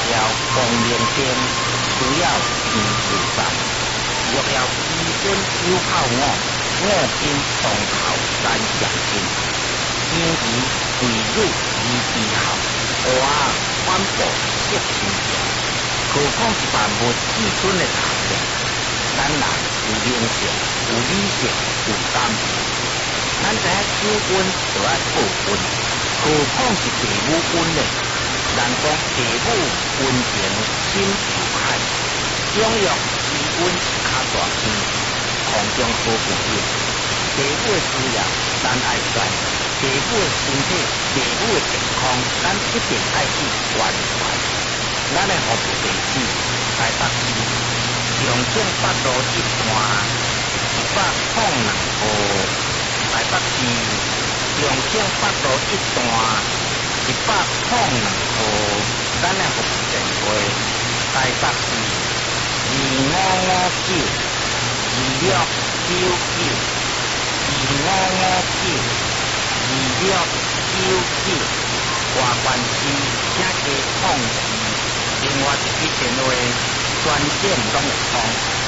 要光明灯需要天主站，若要基本有效五经上头三上经，天意为汝而之后，我反驳色情者，何况是万物至尊的大象，咱人有灵性，有理性，有感情。咱知影手温就要报温，何况是地母温呢？人讲地母温情深如海，养育之温是较大天，空中好朋友。地母的需要咱爱知，地母的身体、地母的健康，咱一定爱去关怀。咱的服务地址台北市长正北路1段102号。台北市中正北路1段102号，咱的服务电话：台北市2559，2559，2559，外县市请加控制，另外一支电话专线拢会通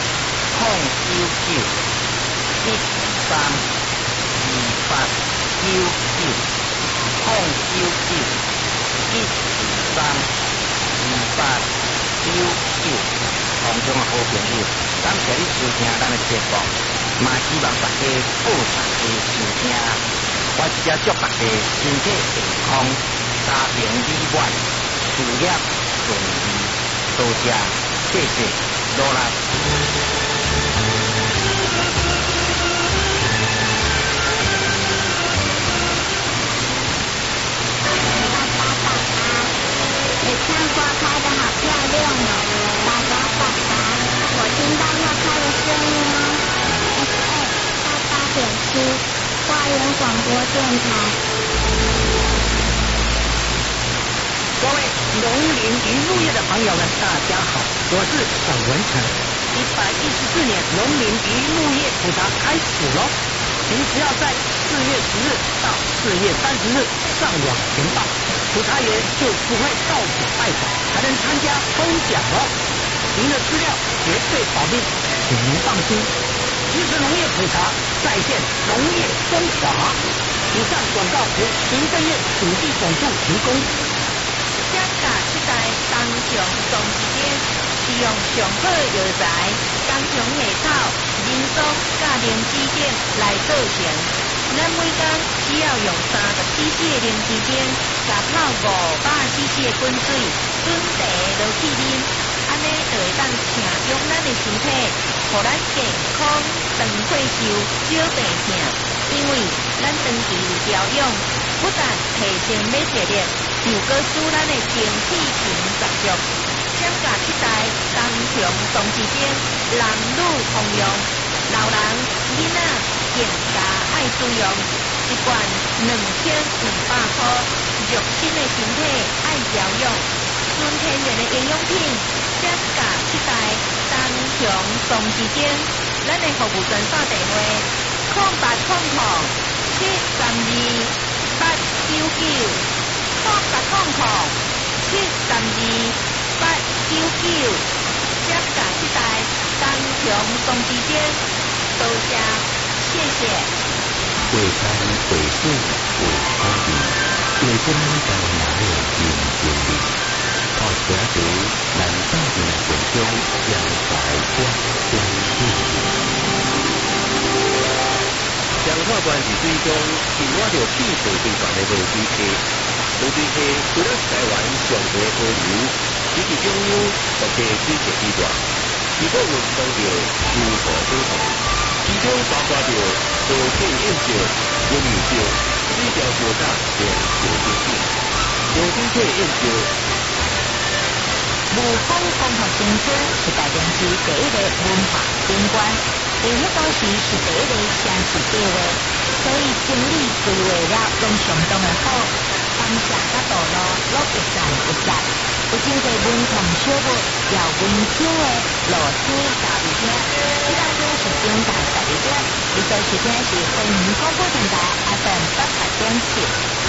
099，1232899，099，1232899，空中的好朋友，感谢你收听咱的节目，嘛希望大家好长期收听，我只祝大家身体健康，家庭美满，事业顺利，多谢，谢谢，努力。 唱花开的好漂亮哦！爸爸，爸爸，我听到花开的声音哦。FM88.7花园广播电台。 各位农林渔牧业的朋友们，大家好，我是沈文成。114年农林渔牧业普查开始喽，您只要在4月10日到4月30日上网填报。普查员就不会到处拜访，还能参加抽奖哦。您的资料绝对保密，请您放心。支持农业普查，再现农业中华。以上广告由行政院土地总处提供。 乡下这代当上种时间，是用上好药材、刚强下草、人松、甲灵芝等来做成。咱每工只要用30cc 的灵芝精，加泡500cc 的滚水，准茶落去啉，安尼就会当请用咱的身体，互咱健康、长退休、少病痛。因为咱长期有调养，不但提升免疫力，又搁使咱的身体平十足。乡下这代当强种时间，人女通用，老人、囡仔。健家爱使用一罐2500块，肉身的身体爱调养，纯天然的营养品，乡下这代当强种时间，咱的服务专线电话0800-732-899，0800-732-899，乡下这代当强种时间，多谢。谢谢。 会山会水会土地，会真在哪里人经历？靠家族难道人眼中要白光相对？彰化县是水中是我着气候最悬的无水溪，无水溪除了是台湾上大河流，只是拥有独特水质之外，是个运动着如何保护。其中包括着河水映照、温雨照、水调照搭连河水景，用水体映照。 雾峰风土新村是台中市第一个文化景观，伫迄当时是第一个城市计划，所以整理规划了拢相当的好。当下甲道路路一站一站，有真侪文创小物，也温馨的路灯咖啡厅。这当中是中大12点，你所收听是欢迎广播电台 FM 88.7。